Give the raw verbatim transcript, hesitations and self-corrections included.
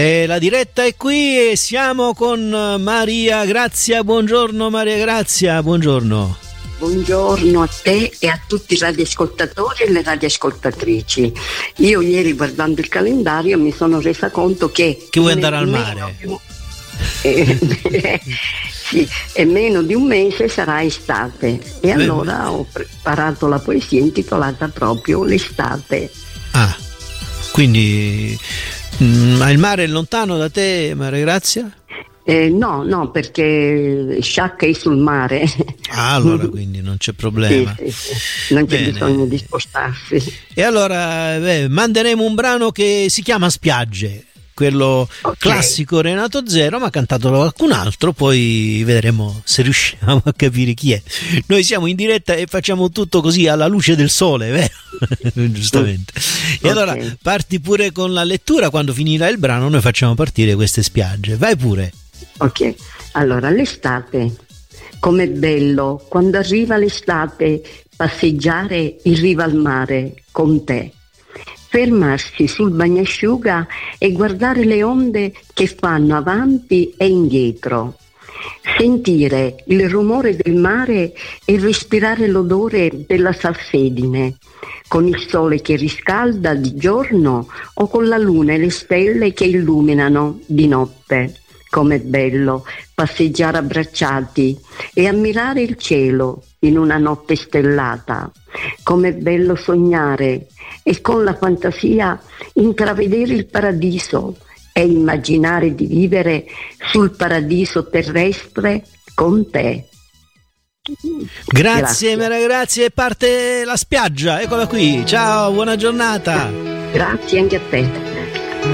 E la diretta è qui e siamo con Maria Grazia. Buongiorno Maria Grazia, buongiorno. Buongiorno a te e a tutti i radioascoltatori e le radioascoltatrici. Io ieri, guardando il calendario, mi sono resa conto che... Che vuoi andare al mare? Eh, sì, e meno di un mese sarà estate. E allora ho preparato la poesia intitolata proprio L'estate. Ah, quindi... Ma il mare è lontano da te, Maria Grazia? Eh, no, no, perché Sciacca è sul mare. Ah, allora quindi non c'è problema. Sì, sì, sì. Non c'è Bene. bisogno di spostarsi. E allora beh, manderemo un brano che si chiama Spiagge, quello okay. classico Renato Zero, ma cantato da qualcun altro, poi vedremo se riusciamo a capire chi è. Noi siamo in diretta e facciamo tutto così alla luce del sole, vero? Giustamente. E okay. allora parti pure con la lettura, quando finirà il brano noi facciamo partire queste spiagge. Vai pure. Ok, allora l'estate. Com'è bello quando arriva l'estate passeggiare in riva al mare con te. Fermarsi sul bagnasciuga e guardare le onde che fanno avanti e indietro. Sentire il rumore del mare e respirare l'odore della salsedine, con il sole che riscalda di giorno o con la luna e le stelle che illuminano di notte. Com'è bello passeggiare abbracciati e ammirare il cielo in una notte stellata. Com'è bello sognare e con la fantasia intravedere il paradiso e immaginare di vivere sul paradiso terrestre con te. Grazie, grazie. Maria, grazie. Parte la spiaggia, eccola qui. Ciao, buona giornata. Grazie anche a te.